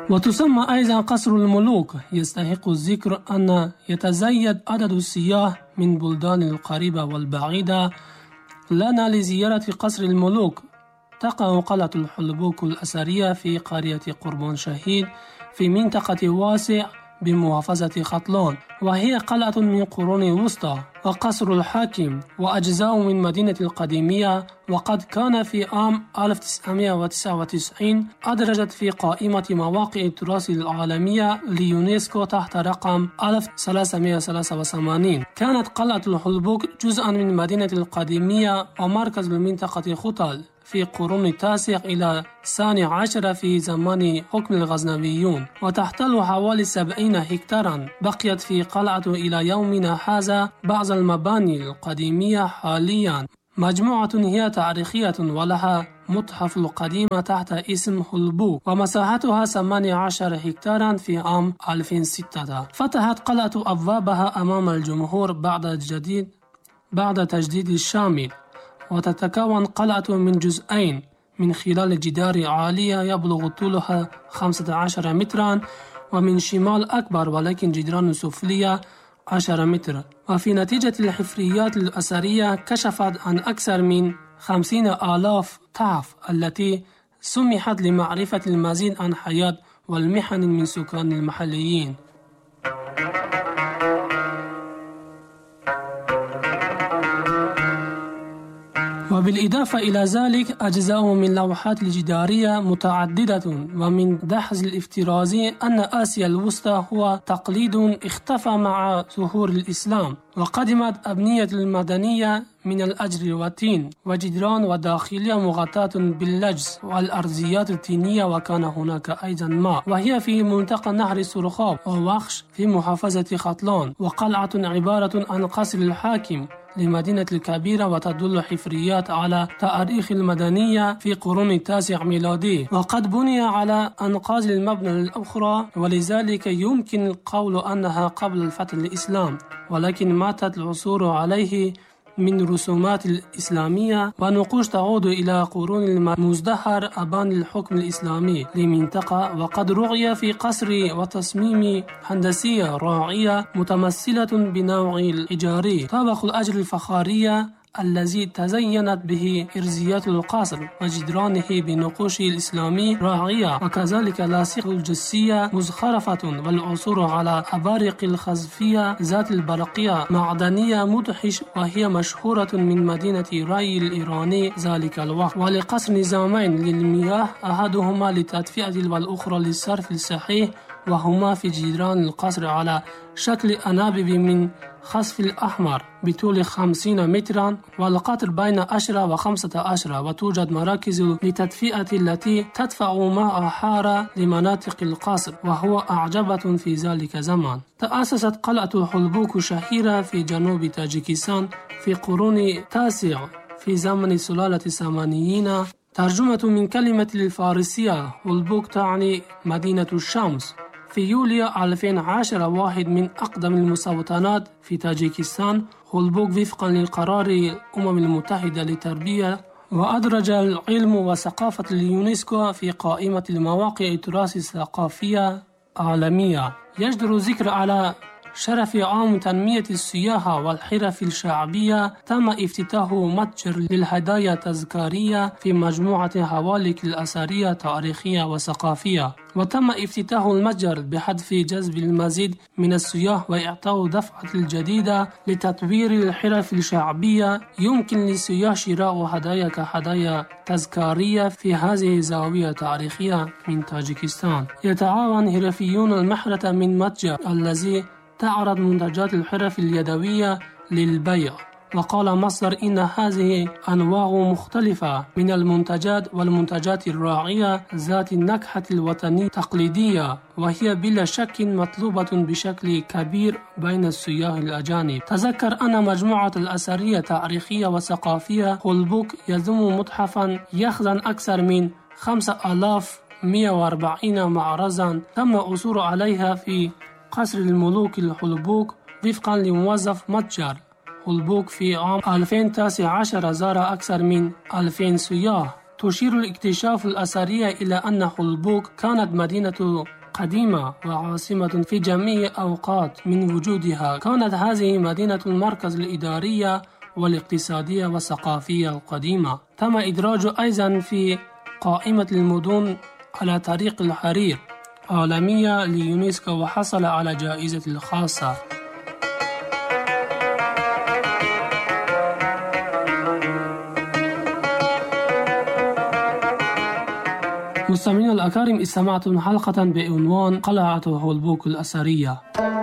وتسمى أيضا قصر الملوك. يستحق الذكر أن يتزايد عدد السياح من بلدان القريبة والبعيدة لنا لزيارة قصر الملوك. تقع قلعة الحلبوك الأثرية في قرية قربان شهيد في منطقة واسع بمحافظة خطلان، وهي قلعة من قرون الوسطى. وقصر الحاكم وأجزاء من مدينة القديمية، وقد كان في عام 1999 أدرجت في قائمة مواقع التراث العالمية ليونسكو تحت رقم 1383. كانت قلعة الحلبوك جزءا من مدينة القديمية ومركز المنطقة خطل في قرون التاسع إلى 12 في زمان حكم الغزنويون، وتحتل حوالي 70 هكتارا. بقيت في قلعة إلى يومنا هذا بعض المباني القديمية حاليا. مجموعة هي تاريخية ولها متحف القديم تحت اسم حلبوك، ومساحتها 18 هكتارا في عام 2006. فتحت قلعة أبوابها أمام الجمهور بعد تجديد الشامل، وتتكون قلعة من جزئين من خلال جدار عالية يبلغ طولها 15 مترا، ومن شمال أكبر ولكن جدران سفلية 10 متر. وفي نتيجة الحفريات الأثرية كشفت عن أكثر من 50,000 تحف التي سمحت لمعرفة المزيد عن حياة والمحن من سكان المحليين. وبالإضافة إلى ذلك أجزاء من لوحات الجدارية متعددة. ومن دحز الافتراضي أن آسيا الوسطى هو تقليد اختفى مع ظهور الإسلام، وقدمت أبنية المدنية من الأجر والتين، وجدران وداخلية مغطاة باللجز والأرضيات التينية، وكان هناك أيضا ماء، وهي في منطقة نهر سرخاب ووخش في محافظة خطلان. وقلعة عبارة عن قصر الحاكم لمدينة الكبيرة، وتدل حفريات على تاريخ المدنية في قرون التاسع ميلادي، وقد بني على أنقاض المبنى الأخرى، ولذلك يمكن القول أنها قبل الفتح الإسلام، ولكن ماتت العثور عليه من رسومات الإسلامية ونقوش تعود إلى قرون المزدهر أبان الحكم الإسلامي لمنطقة. وقد رؤي في قصر وتصميم هندسية راعية متمثلة بنوع الحجاري طابق الأجر الفخارية الذي تزينت به إرزيات القصر وجدرانه بنقوش الإسلامي راعية، وكذلك لاصق الجسية مزخرفة، والعثور على أبارق الخزفية ذات البرقية معدنية مدهش، وهي مشهورة من مدينة راي الإيراني ذلك الوقت. ولقصر نظامين للمياه، أحدهما للتدفئة والأخرى للصرف الصحيح، وهما في جدران القصر على شكل أنابيب من خزف الأحمر بطول 50 مترا، والقطر بين 10 و15، وتوجد مراكز لتدفئة التي تدفع ماء حارة لمناطق القصر، وهو أعجبة في ذلك زمان. تأسست قلعة حلبوك شهيرة في جنوب تاجيكستان في قرون تاسع في زمن سلالة السامانيين. ترجمة من كلمة الفارسية حلبوك تعني مدينة الشمس. في يوليو 2010 واحد من أقدم المستوطنات في تاجيكستان حلبوك وفقا لقرار الأمم المتحدة للتربية، وأدرج العلم وثقافة اليونسكو في قائمة المواقع التراث الثقافية عالمية. يجدر الذكر على شرف عام تنمية السياحة والحرف الشعبية تم افتتاح متجر للهدايا التذكارية في مجموعة هوالك الأثرية تاريخية وثقافية، وتم افتتاح المتجر بهدف جذب المزيد من السياح وإعطاء دفعة الجديدة لتطوير الحرف الشعبية. يمكن للسياح شراء هدايا كهدايا تذكارية في هذه الزاوية التاريخية من تاجيكستان. يتعاون حرفيون المحرة من متجر الذي تعرض منتجات الحرف اليدوية للبيع. وقال مصدر إن هذه أنواع مختلفة من المنتجات والمنتجات الراعية ذات النكهة الوطنية التقليدية، وهي بلا شك مطلوبة بشكل كبير بين السياح الأجانب. تذكر أن مجموعة الأثرية تاريخية وثقافية حلبوك يضم متحفا يخزن أكثر من 5140 معرضا تم العثور عليها في قصر الملوك الحلبوك وفقا لموظف متجر حلبوك. في عام 2019 زار أكثر من 2000 سياح. تشير الاكتشاف الأثرية إلى أن حلبوك كانت مدينة قديمة وعاصمة في جميع أوقات من وجودها. كانت هذه مدينة المركز الإدارية والاقتصادية والثقافية القديمة. تم إدراج أيضا في قائمة المدن على طريق الحرير عالمية ليونسكو وحصل على جائزة الخاصة. مستمعينا الأكارم، استمعتم حلقة بعنوان قلعة هولبوك الأثرية.